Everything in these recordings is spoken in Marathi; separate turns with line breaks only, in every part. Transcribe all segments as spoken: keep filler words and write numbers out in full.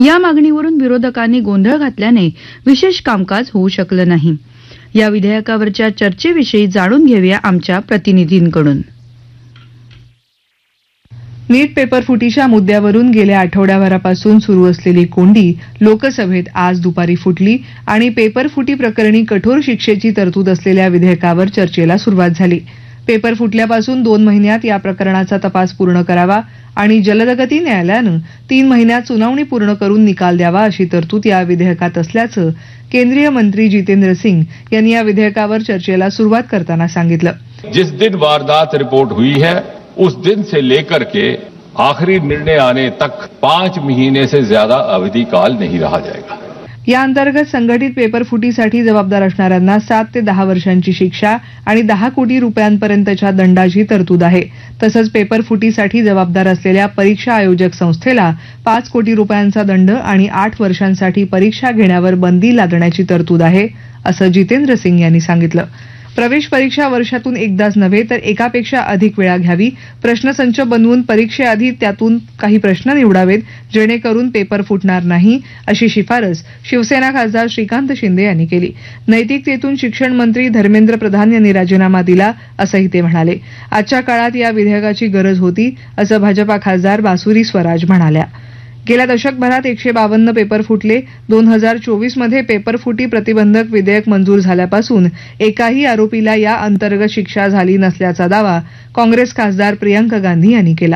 या मागणीवरून विरोधकांनी गोंधळ घातल्याने विशेष कामकाज होऊ शकलं नाही. या विधेयकावरच्या चर्चेविषयी जाणून घेऊया आमच्या प्रतिनिधींकडून.
नीट पेपरफुटीच्या मुद्द्यावरून गेल्या आठवड्याभरापासून सुरू असलेली कोंडी लोकसभेत आज दुपारी फुटली आणि पेपरफुटी प्रकरणी कठोर शिक्षेची तरतूद असलेल्या विधेयकावर चर्चेला सुरुवात झाली. पेपर फुटल्यापासून दोन महिन्यात या प्रकरणाचा तपास पूर्ण करावा आणि जलदगती न्यायालयानं तीन महिन्यात सुनावणी पूर्ण करून निकाल द्यावा अशी तरतूद या विधेयकात असल्याचं केंद्रीय मंत्री जितेंद्र सिंग यांनी या विधेयकावर चर्चेला सुरुवात करताना सांगितलं.
जिस दिन वारदात रिपोर्ट हुई है उस दिन से लेकर के आखिरी निर्णय आने तक पांच महीने से ज्यादा अवधि काल नहीं रहा जाएगा.
या अंतर्गत संघटित पेपरफुटीसाठी जबाबदार असणाऱ्यांना सात ते दहा वर्षांची शिक्षा आणि दहा कोटी रुपयांपर्यंतच्या दंडाची तरतूद आहे. तसंच पेपरफुटीसाठी जबाबदार असलेल्या परीक्षा आयोजक संस्थेला पाच कोटी रुपयांचा दंड आणि आठ वर्षांसाठी परीक्षा घेण्यावर बंदी लादण्याची तरतूद आहे, असं जितेंद्र सिंग यांनी सांगितलं. प्रवेश परीक्षा वर्षातून एकदाच नव्हे तर एकापेक्षा अधिक वेळा घ्यावी. प्रश्नसंच बनवून परीक्षेआधी त्यातून काही प्रश्न निवडावेत जेणेकरून पेपर फुटणार नाही, अशी शिफारस शिवसेना खासदार श्रीकांत शिंदे यांनी केली. नैतिकतेतून शिक्षण मंत्री धर्मेंद्र प्रधान यांनी राजीनामा दिला, असंही ते म्हणाले. आजच्या काळात या विधेयकाची गरज होती, असं भाजपा खासदार बासुरी स्वराज म्हणाल्या. गेल्या दशकभरात एकशे बावन्न पेपर फुटले. दोन हजार चोवीस मध्ये पेपरफुटी प्रतिबंधक विधेयक मंजूर झाल्यापासून एकाही आरोपीला या अंतर्गत शिक्षा झाली नसल्याचा दावा कांग्रेस खासदार प्रियंका गांधी यांनी केला.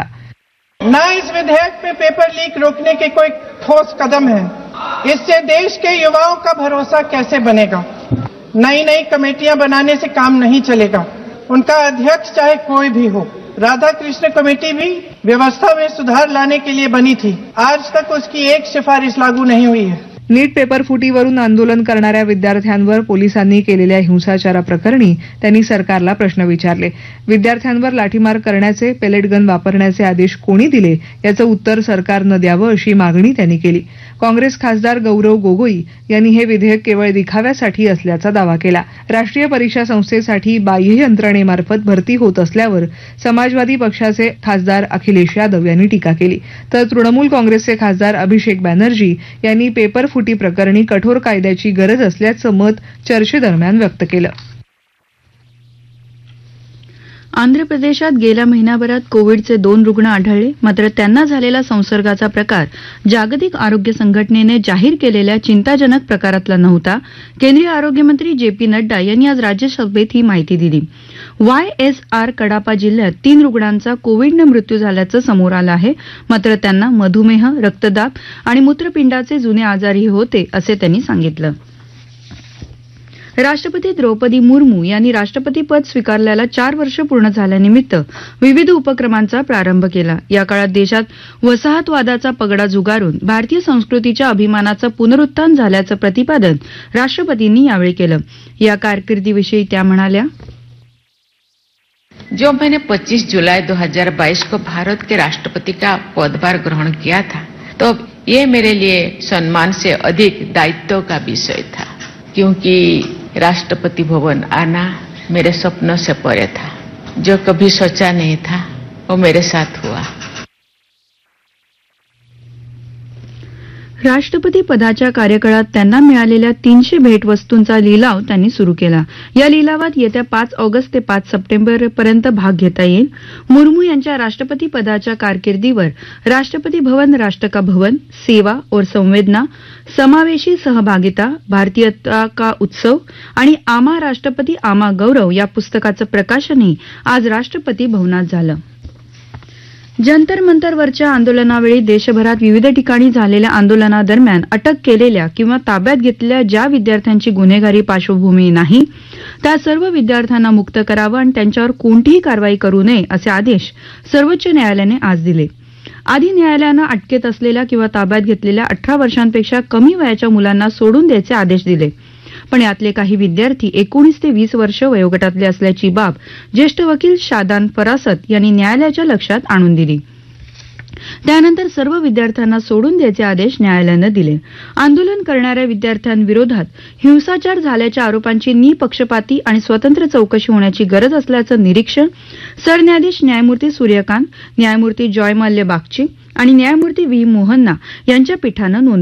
न इस विधेयक में पेपर लीक रोकने के कोई ठोस कदम है. इससे देश के युवाओं का भरोसा कैसे बनेगा? नई नई कमेटियां बनाने से काम नहीं चलेगा. उनका अध्यक्ष चाहे कोई भी हो. राधा कृष्ण कमेटी भी व्यवस्था में सुधार लाने के लिए बनी थी. आज तक उसकी एक सिफारिश लागू नहीं हुई है.
नीट पेपरफुटीवरून आंदोलन करणाऱ्या विद्यार्थ्यांवर पोलिसांनी केलेल्या हिंसाचाराप्रकरणी त्यांनी सरकारला प्रश्न विचारले. विद्यार्थ्यांवर लाठीमार करण्याचे, पेलेट गन वापरण्याचे आदेश कोणी दिले याचं उत्तर सरकारनं द्यावं अशी मागणी त्यांनी केली. काँग्रेस खासदार गौरव गोगोई यांनी हे विधेयक केवळ दिखाव्यासाठी असल्याचा दावा केला. राष्ट्रीय परीक्षा संस्थेसाठी बाह्य यंत्रणेमार्फत भरती होत असल्यावर समाजवादी पक्षाचे खासदार अखिलेश यादव यांनी टीका केली. तर तृणमूल काँग्रेसचे खासदार अभिषेक बॅनर्जी यांनी पेपर फुटी प्रकरणी कठोर कायद्याची गरज असल्याचं मत चर्चेदरम्यान व्यक्त केलं.
आंध्र प्रदेशात गेल्या महिनाभरात कोविडचे दोन रुग्ण आढळले. मात्र त्यांना झालेला संसर्गाचा प्रकार जागतिक आरोग्य संघटनेने जाहीर केलेल्या चिंताजनक प्रकारातला नव्हता. केंद्रीय आरोग्यमंत्री जे पी नड्डा यांनी आज राज्यसभेत ही माहिती दिली. वाय एस आर कडापा जिल्ह्यात तीन रुग्णांचा कोविडनं मृत्यू झाल्याचं समोर आलं आहे. मात्र त्यांना मधुमेह, रक्तदाब आणि मूत्रपिंडाचे जुने आजारही होते, असे त्यांनी सांगितलं. राष्ट्रपती द्रौपदी मुर्मू यांनी राष्ट्रपतीपद स्वीकारल्याला चार वर्ष पूर्ण झाल्यानिमित्त विविध उपक्रमांचा प्रारंभ केला. या काळात देशात वसाहतवादाचा पगडा झुगारून भारतीय संस्कृतीच्या अभिमानाचं पुनरुत्थान झाल्याचं प्रतिपादन राष्ट्रपतींनी यावेळी केलं. या कारकिर्दीविषयी त्या म्हणाल्या,
जो मैंने पच्चीस जुलाई दो हजार बाईस को भारत के राष्ट्रपति का पदभार ग्रहण किया था, तो ये मेरे लिए सम्मान से अधिक दायित्व का विषय था, क्योंकि राष्ट्रपति भवन आना मेरे सपनों से परे था. जो कभी सोचा नहीं था वो मेरे साथ हुआ.
राष्ट्रपती पदाच्या कार्यकाळात त्यांना मिळालेल्या तीनशे भेटवस्तूंचा लिलाव त्यांनी सुरू केला. या लिलावात येत्या पाच ऑगस्ट ते पाच सप्टेंबर पर्यंत भाग घेता येईल. मुर्मू यांच्या राष्ट्रपती पदाच्या कारकिर्दीवर राष्ट्रपती भवन, राष्ट्र का भवन, सेवा और संवेदना, समावेशी सहभागिता, भारतीयता का उत्सव आणि आमा राष्ट्रपती आमा गौरव या पुस्तकाचं प्रकाशनही आज राष्ट्रपती भवनात झालं. जंतर मंतरवरच्या आंदोलनावेळी देशभरात विविध ठिकाणी झालेल्या आंदोलनादरम्यान अटक केलेल्या किंवा ताब्यात घेतलेल्या ज्या विद्यार्थ्यांची गुन्हेगारी पार्श्वभूमी नाही त्या सर्व विद्यार्थ्यांना मुक्त करावं आणि त्यांच्यावर कोणतीही कारवाई करू नये असे आदेश सर्वोच्च न्यायालयाने आज दिले. आधी न्यायालयानं अटकेत असलेल्या किंवा ताब्यात घेतलेल्या अठरा वर्षांपेक्षा कमी वयाच्या मुलांना सोडून द्यायचे आदेश दिले. पण यातले काही विद्यार्थी एकोणीस ते वीस वर्ष वयोगटातले असल्याची बाब ज्येष्ठ वकील शादान फरासत यांनी न्यायालयाच्या लक्षात आणून दिली. त्यानंतर सर्व विद्यार्थ्यांना सोडून द्यायचे आदेश न्यायालयानं दिले. आंदोलन करणाऱ्या विद्यार्थ्यांविरोधात हिंसाचार झाल्याच्या आरोपांची निपक्षपाती आणि स्वतंत्र चौकशी होण्याची गरज असल्याचं निरीक्षण सरन्यायाधीश न्यायमूर्ती सूर्यकांत, न्यायमूर्ती जॉय मल्य बागची आणि न्यायमूर्ती व्ही मोहन्ना यांच्या पीठानं नोंदवलं.